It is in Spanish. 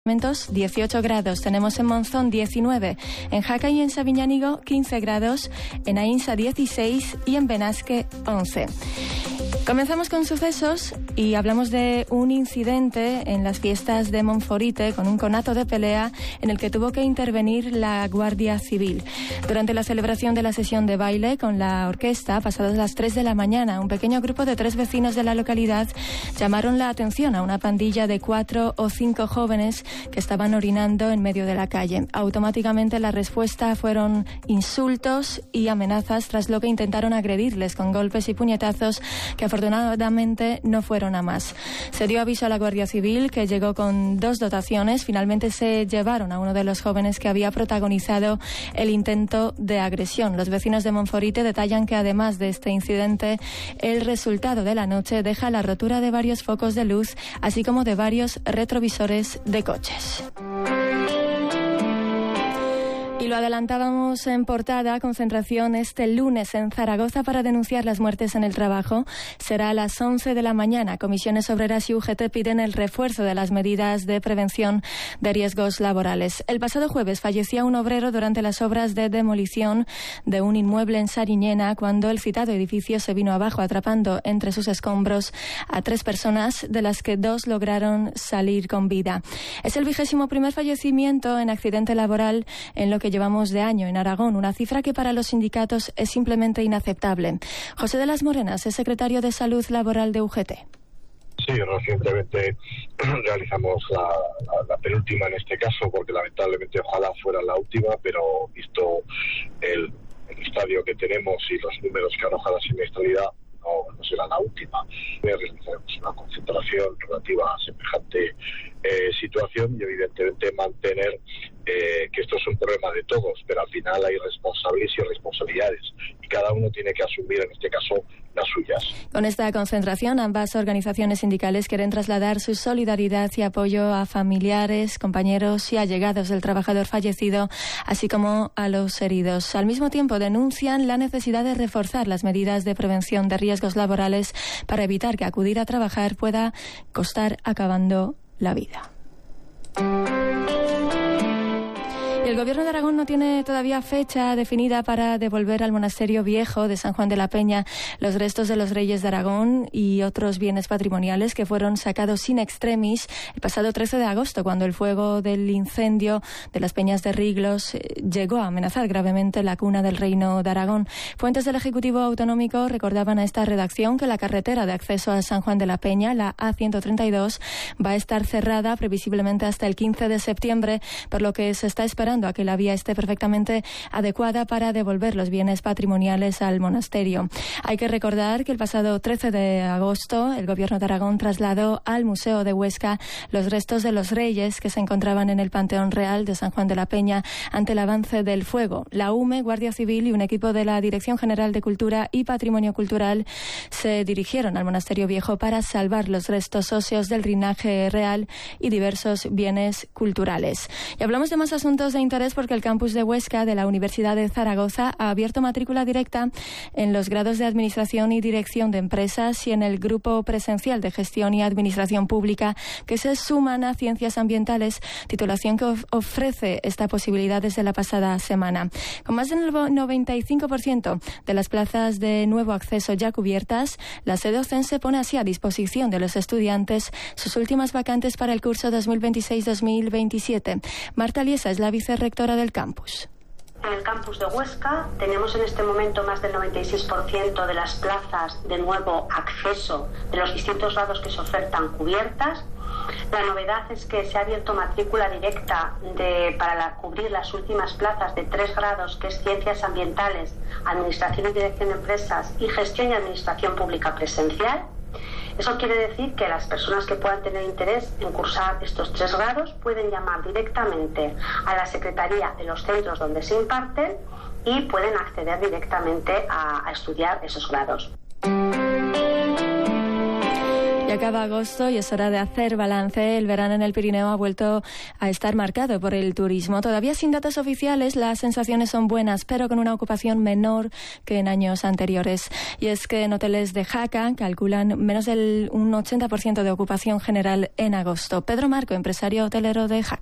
18 grados, tenemos en Monzón 19, en Jaca y en Sabiñánigo 15 grados, en Aínsa 16 y en Benasque 11. Comenzamos con sucesos y hablamos de un incidente en las fiestas de Monforite con un conato de pelea en el que tuvo que intervenir la Guardia Civil. Durante la celebración de la sesión de baile con la orquesta, pasadas las 3 de la mañana, un pequeño grupo de 3 vecinos de la localidad llamaron la atención a una pandilla de 4 o 5 jóvenes que estaban orinando en medio de la calle. Automáticamente la respuesta fueron insultos y amenazas, tras lo que intentaron agredirles con golpes y puñetazos que afortunadamente no fueron a más. Se dio aviso a la Guardia Civil, que llegó con 2 dotaciones. Finalmente se llevaron a uno de los jóvenes que había protagonizado el intento de agresión. Los vecinos de Monforite detallan que además de este incidente, el resultado de la noche deja la rotura de varios focos de luz, así como de varios retrovisores de coches. Y lo adelantábamos en portada, concentración este lunes en Zaragoza para denunciar las muertes en el trabajo. Será a las 11 de la mañana. Comisiones Obreras y UGT piden el refuerzo de las medidas de prevención de riesgos laborales. El pasado jueves fallecía un obrero durante las obras de demolición de un inmueble en Sariñena, cuando el citado edificio se vino abajo, atrapando entre sus escombros a 3 personas, de las que 2 lograron salir con vida. Es el 21º fallecimiento en accidente laboral en lo que llevamos de año en Aragón, una cifra que para los sindicatos es simplemente inaceptable. José de las Morenas es secretario de Salud Laboral de UGT. Sí, recientemente realizamos la penúltima en este caso, porque lamentablemente ojalá fuera la última, pero visto el estadio que tenemos y los números que arroja la siniestralidad, no será la última. Realizaremos una concentración relativa a semejante situación y evidentemente mantener que esto es un problema de todos, pero al final hay responsables y responsabilidades y cada uno tiene que asumir en este caso las suyas. Con esta concentración, ambas organizaciones sindicales quieren trasladar su solidaridad y apoyo a familiares, compañeros y allegados del trabajador fallecido, así como a los heridos. Al mismo tiempo, denuncian la necesidad de reforzar las medidas de prevención de riesgos laborales para evitar que acudir a trabajar pueda costar acabando la vida. El Gobierno de Aragón no tiene todavía fecha definida para devolver al Monasterio Viejo de San Juan de la Peña los restos de los reyes de Aragón y otros bienes patrimoniales que fueron sacados in extremis el pasado 13 de agosto, cuando el fuego del incendio de las Peñas de Riglos llegó a amenazar gravemente la cuna del Reino de Aragón. Fuentes del Ejecutivo Autonómico recordaban a esta redacción que la carretera de acceso a San Juan de la Peña, la A132, va a estar cerrada previsiblemente hasta el 15 de septiembre, por lo que se está esperando a que la vía esté perfectamente adecuada para devolver los bienes patrimoniales al monasterio. Hay que recordar que el pasado 13 de agosto el Gobierno de Aragón trasladó al Museo de Huesca los restos de los reyes que se encontraban en el Panteón Real de San Juan de la Peña ante el avance del fuego. La UME, Guardia Civil y un equipo de la Dirección General de Cultura y Patrimonio Cultural se dirigieron al Monasterio Viejo para salvar los restos óseos del linaje real y diversos bienes culturales. Y hablamos de más asuntos de interés porque el campus de Huesca de la Universidad de Zaragoza ha abierto matrícula directa en los grados de Administración y Dirección de Empresas y en el grupo presencial de Gestión y Administración Pública, que se suman a Ciencias Ambientales, titulación que ofrece esta posibilidad desde la pasada semana. Con más del 95% de las plazas de nuevo acceso ya cubiertas, la sede Ocense pone así a disposición de los estudiantes sus últimas vacantes para el curso 2026-2027. Marta Liesa es la vicerrectora del campus. En el campus de Huesca tenemos en este momento más del 96% de las plazas de nuevo acceso de los distintos grados que se ofertan cubiertas. La novedad es que se ha abierto matrícula directa para cubrir las últimas plazas de 3 grados, que es Ciencias Ambientales, Administración y Dirección de Empresas y Gestión y Administración Pública Presencial. Eso quiere decir que las personas que puedan tener interés en cursar estos 3 grados pueden llamar directamente a la Secretaría de los centros donde se imparten y pueden acceder directamente a estudiar esos grados. Y acaba agosto y es hora de hacer balance. El verano en el Pirineo ha vuelto a estar marcado por el turismo. Todavía sin datos oficiales, las sensaciones son buenas, pero con una ocupación menor que en años anteriores. Y es que en hoteles de Jaca calculan menos del un 80% de ocupación general en agosto. Pedro Marco, empresario hotelero de Jaca.